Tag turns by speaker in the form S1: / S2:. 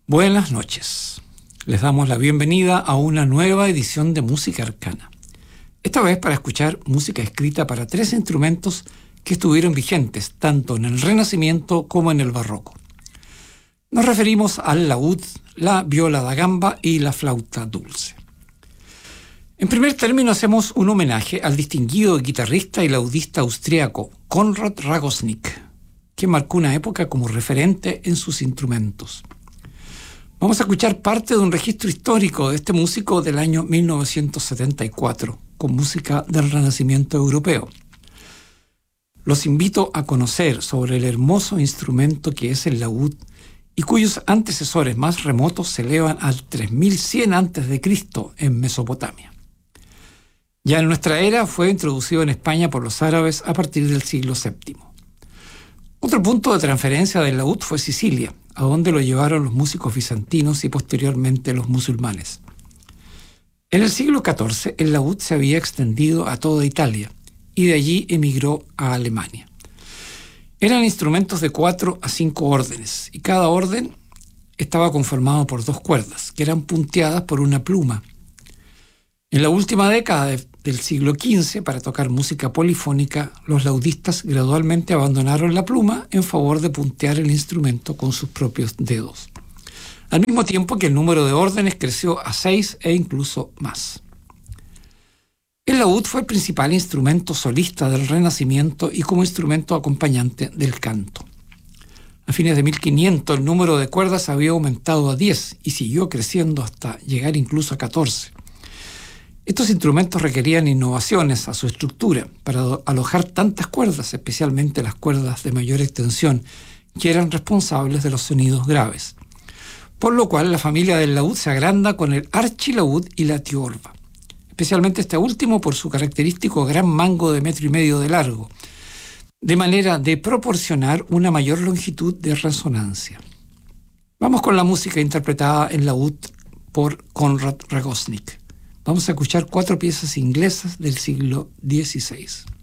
S1: Buenas noches. Les damos la bienvenida a una nueva edición de Música Arcana. Esta vez para escuchar música escrita para tres instrumentos que estuvieron vigentes tanto en el Renacimiento como en el Barroco. Nos referimos al laúd, la viola da gamba y la flauta dulce. En primer término hacemos un homenaje al distinguido guitarrista y laudista austriaco Konrad Ragosnik, que marcó una época como referente en sus instrumentos. Vamos a escuchar parte de un registro histórico de este músico del año 1974, con música del Renacimiento europeo. Los invito a conocer sobre el hermoso instrumento que es el laúd y cuyos antecesores más remotos se elevan al 3100 a.C. en Mesopotamia. Ya en nuestra era fue introducido en España por los árabes a partir del siglo VII. Otro punto de transferencia del laúd fue Sicilia, a donde lo llevaron los músicos bizantinos y posteriormente los musulmanes. En el siglo XIV, el laúd se había extendido a toda Italia y de allí emigró a Alemania. Eran instrumentos de 4 a 5 órdenes y cada orden estaba conformado por 2 cuerdas, que eran punteadas por una pluma. En la última década del siglo XV, para tocar música polifónica, los laudistas gradualmente abandonaron la pluma en favor de puntear el instrumento con sus propios dedos, al mismo tiempo que el número de órdenes creció a 6 e incluso más. El laúd fue el principal instrumento solista del Renacimiento y como instrumento acompañante del canto. A fines de 1500 el número de cuerdas había aumentado a 10 y siguió creciendo hasta llegar incluso a 14. Estos instrumentos requerían innovaciones a su estructura para alojar tantas cuerdas, especialmente las cuerdas de mayor extensión, que eran responsables de los sonidos graves. Por lo cual la familia del laúd se agranda con el archilaúd y la tiorba, especialmente este último por su característico gran mango de 1,5 metros de largo, de manera de proporcionar una mayor longitud de resonancia. Vamos con la música interpretada en laúd por Konrad Ragosnik. Vamos a escuchar 4 piezas inglesas del siglo XVI.